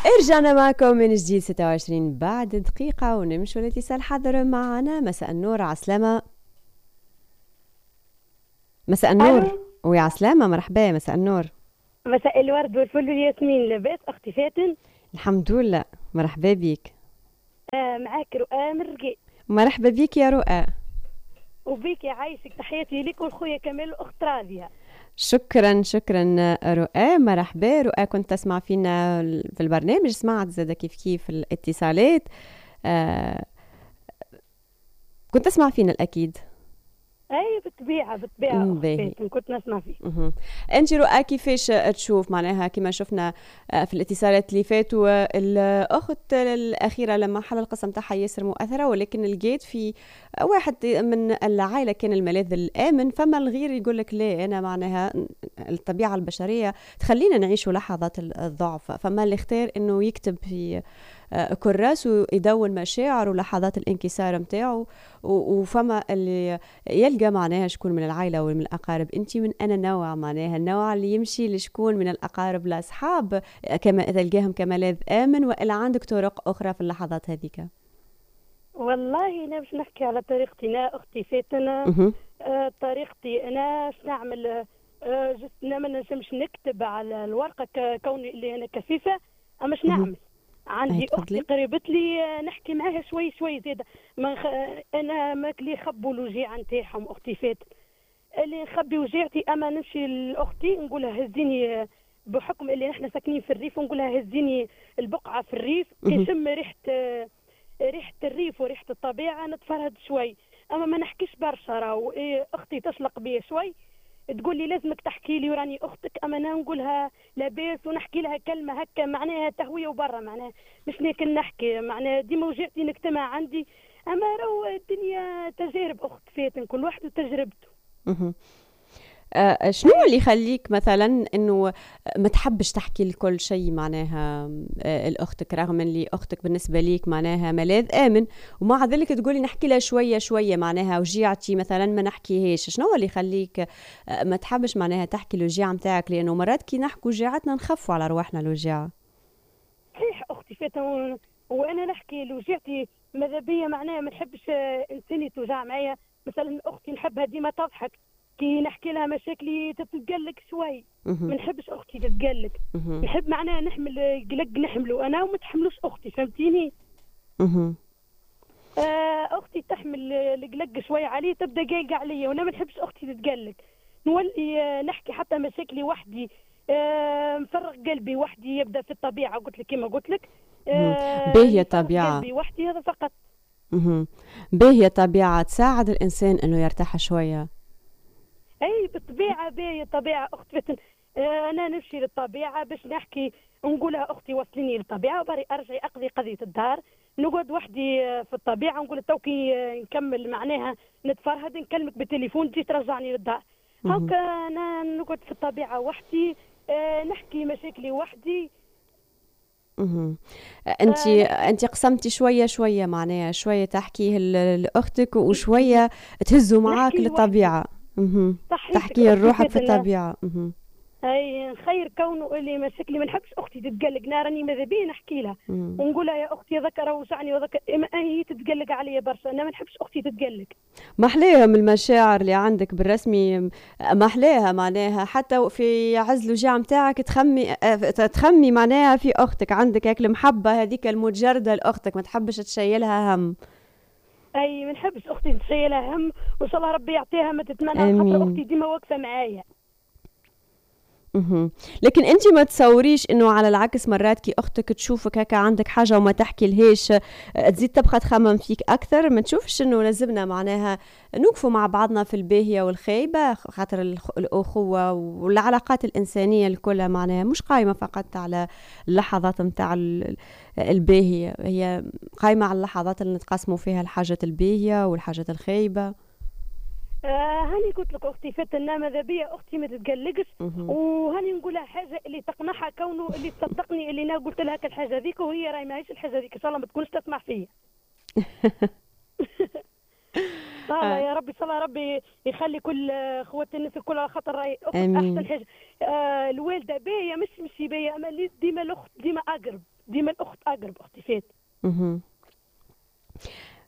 رجعنا معكم من جديد 26 بعد دقيقة ونمشوا الاتصال حاضر معنا. مساء النور عسلامة. مساء النور. الو. ويا عسلامة، مرحبا، مساء النور. مساء الورد والفل والياسمين، لاباس اختي فاتن؟ الحمد لله، مرحبا بيك. معاك رؤى من رقي. مرحبا بيك يا رؤى. وبيك يا عايشك، تحياتي لك والخويا كمال واخت راضيه. شكرا شكرا رؤى. مرحبا رؤى، كنت تسمع فينا في البرنامج، سمعت زاد كيف الاتصالات. آه كنت تسمع فينا الأكيد. اي بالطبيعه اخت باهي. فاتن، كنت نسمع فيه. انت رؤى كيفاش تشوف معناها كما شفنا في الاتصالات اللي فاتوا الاخت الاخيره لما حل القسم تاعها ياسر مؤثره، ولكن لقيت في واحد من العائله كان الملاذ الامن، فما الغير يقول لك لا، انا معناها الطبيعه البشريه تخلينا نعيش لحظات الضعف، فما اللي اختار انه يكتب في كراس ويدون مشاعر ولحظات الانكسار متاعه، وفما اللي يلقى معناها شكون من العائله ومن الاقارب. انت من انا نوع معناها النوع اللي يمشي لشكون من الاقارب لاصحاب كما تلقاهم كملاذ امن، والا عندك طرق اخرى في اللحظات هذيك؟ والله انا باش نحكي على طريقتي انا اختي فاتن. طريقتي انا باش نعمل. جست انا ما نجمش نكتب على الورقه كوني اللي انا كفيفه، اما باش نعمل. اي عندي اختي تفضلي. قريبت لي، نحكي معاها شوي شوي زياده. انا ماكلي يخبوا الوجيعه نتاعهم اختي فاتن، اللي نخبي وجيعتي. اما نمشي لاختي نقولها هزيني، بحكم اللي نحن ساكنين في الريف، ونقولها هزيني البقعه في الريف كي نشم ريحه الريف وريحه الطبيعه نتفرهد شوي. اما ما نحكيش برشا، راهو اختي تشلق بيا شوي، تقول لي لازمك تحكي لي وراني اختك. اما انا نقولها لاباس ونحكي لها كلمه هكا معناها تهويه وبرا، معناها مش ناكل نحكي، معناها ديما وجعتي نجتمع عندي. اما راهو الدنيا تجارب اخت فاتن، كل واحد وتجربته. شنو اللي يخليك مثلا انه ما تحبش تحكي لكل شيء معناها لاختك، رغم اللي اختك بالنسبه ليك معناها ملاذ امن، ومع ذلك تقولي نحكي لها شويه شويه معناها وجيعتي مثلا ما نحكيهاش؟ شنو اللي يخليك ما تحبش معناها تحكي الوجيعه نتاعك؟ لانه مرات كي نحكوا وجيعتنا نخفوا على رواحنا الوجيعه. صحيح اختي فاتن، وانا نحكي لوجعتي ماذا بيا، معناها ما نحبش انسان يتوجع معايا. مثلا اختي نحبها ديما تضحك، كي نحكي لها مشاكلي تتقلق شوي. ما نحبش اختي تتقلق، نحب معناها نحمل قلق نحمله انا وما تحملوش اختي، فهمتيني؟ اختي تحمل القلق شوي عليه، تبدا قايقه عليا، وانا ما نحبش اختي تتقلق. نولي نحكي حتى مشاكلي وحدي، مفرغ قلبي وحدي، يبدا في الطبيعه، قلت لك كما قلت لك. باهية نفرغ طبيعة. قلبي وحدي، هذا فقط. باهية طبيعة تساعد الإنسان إنه يرتاح شوية. اي بالطبيعه باهية طبيعه اخت فتن. انا نمشي للطبيعه باش نحكي، نقولها اختي وصليني للطبيعه، وبري ارجع اقضي قضيه الدار، نقعد وحدي في الطبيعه، نقول توكي نكمل معناها نتفرهد، نكلمك بالتليفون تجي ترجعني للدار. هكا انا نقعد في الطبيعه وحدي، نحكي مشاكلي وحدي. انت قسمتي شويه شويه معناها شويه تحكيه لاختك وشويه تهزوا معاك نحكي وحدي. للطبيعه. صحيتك تحكي اختي لروحك في فاتن. الطبيعه. اي خير كونه اللي مشاكلي، ما نحبش اختي تتقلق، نارني ماذا بيه نحكي لها ونقولها يا اختي ذكر وجعني وذكر، اما هي تتقلق عليا برشا، انا ما نحبش اختي تتقلق. محلاها من المشاعر اللي عندك بالرسمي، محلاها معناها حتى في عز الوجع متاعك تخمي معناها في اختك، عندك هيك المحبه هذيك المتجرده لاختك، ما تحبش تشيلها هم. اي ما نحبش اختي تشيلها هم، وان شاء الله ربي يعطيها ما تتمنى، خاطر امين. اختي ديما واقفه معايا. لكن انت ما تصوريش انه على العكس مرات كي اختك تشوفك هكا عندك حاجه وما تحكي لهاش تزيد تبقى تخمم فيك اكثر؟ ما تشوفش انه لازمنا معناها نوقفوا مع بعضنا في الباهيه والخايبه، خاطر الاخوه والعلاقات الانسانيه الكلها معناها مش قايمه فقط على اللحظات نتاع الباهيه، هي قايمه على اللحظات اللي نتقاسموا فيها الحاجات الباهيه والحاجات الخايبه. هاني قلت لك اختي فتنا ماذا بيا اختي ما تتقلقش، وهاني نقولها حاجه اللي تقنعها، كونه اللي تصدقني اللي انا قلت لها الحاجه ذيك وهي راهي ماهيش الحاجه ذيك، ان شاء الله ما تكونش تسمع فيا. الله يا ربي، صلى ربي يخلي كل خوات الناس الكل، خاطر راهي اختك احسن حاجه. الوالده باهيه مش باهيه، اما اللي ديما الاخت ديما اقرب، ديما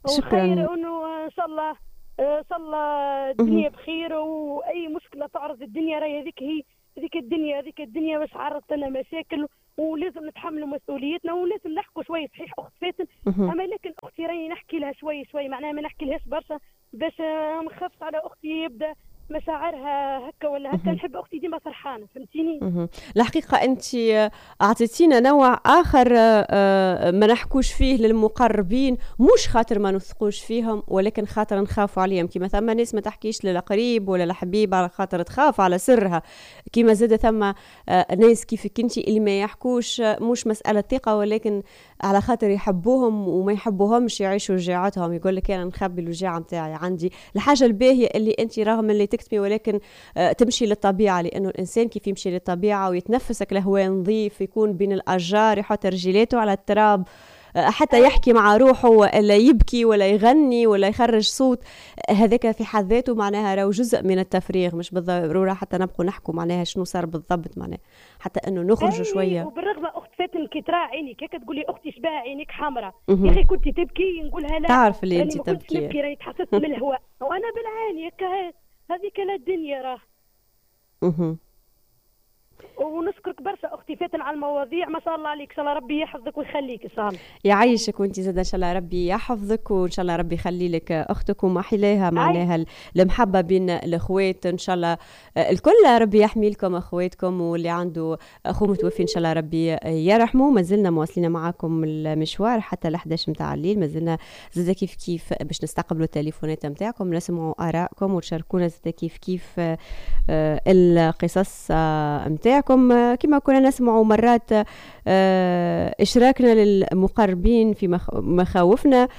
شكرا. وخير انه ان شاء الله صلى الدنيا بخير، واي مشكله تعرض الدنيا راهي هذيك الدنيا باش عرضت لنا مشاكل، ولازم نتحملوا مسؤوليتنا ولازم نحكوا شويه. صحيح اخت فاتن، اما لكن اختي راني نحكي لها شوي معناها ما نحكي لهاش برشا باش ما نخافش على اختي يبدا مشاعرها هكا ولا هكا. نحب اختي ديما فرحانه، فهمتيني. الحقيقة أنت أعطيتينا نوع آخر ما نحكوش فيه للمقربين، مش خاطر ما نثقوش فيهم ولكن خاطر نخافوا عليهم. كما ثم ناس ما تحكيش للقريب ولا لحبيب على خاطر تخاف على سرها، كما زاد ثم ناس كيفك أنت اللي ما يحكوش مش مسألة ثقة ولكن على خاطر يحبوهم وما يحبوهمش يعيشوا وجاعتهم. يقول لك أنا نخبي الوجاعة متاعي عندي. الحاجة الباهية اللي أنت رغم اللي تكتمي ولكن تمشي للطبيعة، لأنه الإنسان كيف يمشي للطبيعة ويتنفسك الهواء نظيف، يكون بين الأشجار، يحط رجليته على التراب، حتى يحكي مع روحه ولا يبكي ولا يغني ولا يخرج صوت، هذاك في حد ذاته معناها راهو جزء من التفريغ. مش بالضرورة حتى نبقوا نحكوا معناها شنو صار بالضبط، معناها حتى انه نخرجوا شويه. وبالرغم اخت فاتن كي ترى عينيك هكا تقولي اختي شبه عينيك حمراء، يا اخي كنت تبكي نقولها لا تعرف اللي انت تبكي راني تحسست من الهواء وانا بالعاني هكا. هذيك لا الدنيا راه. ونشكرك برشا اختي فاتن على المواضيع، ما شاء الله عليك، ان شاء الله ربي يحفظك ويخليك ان شاء الله. يعيشك وانت زاد ان شاء الله ربي يحفظك، وان شاء الله ربي يخلي لك اختك وما حلاها معناها المحبه بين الاخوات ان شاء الله الكل. ربي يحمي لكم اخواتكم، واللي عنده اخو متوفي ان شاء الله ربي يرحمه. ما زلنا مواصلين معاكم المشوار حتى ل 11 متاع الليل، ما زلنا زاد كيف باش نستقبلوا التليفونات نتاعكم، نسمعوا ارائكم وتشاركونا زاد كيف القصص نتاعكم. كما كنا نسمع مرات إشراكنا للمقربين في مخاوفنا،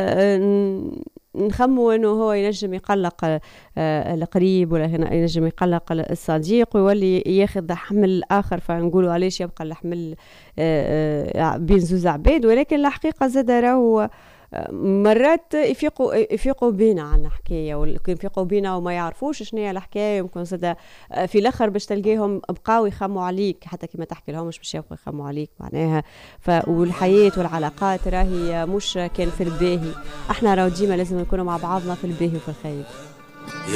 نخموا أنه هو ينجم يقلق القريب ولا ينجم يقلق الصديق ويولي ياخذ حمل آخر، فنقولوا علاش يبقى الحمل بين زوز عباد. ولكن الحقيقة زاد راهو مرات يفيقوا بينا عن حكايه، ولكن يفيقوا بينا وما يعرفوش شنو هي الحكايه. يمكن زاد في الاخر باش تلقاهم بقاو يخموا عليك حتى كي ما تحكي لهمش باش يبقوا يخموا عليك معناها. والحياه والعلاقات راهي مش كان في الباهي، احنا راهو ديما لازم نكونوا مع بعضنا في الباهي وفي الخير.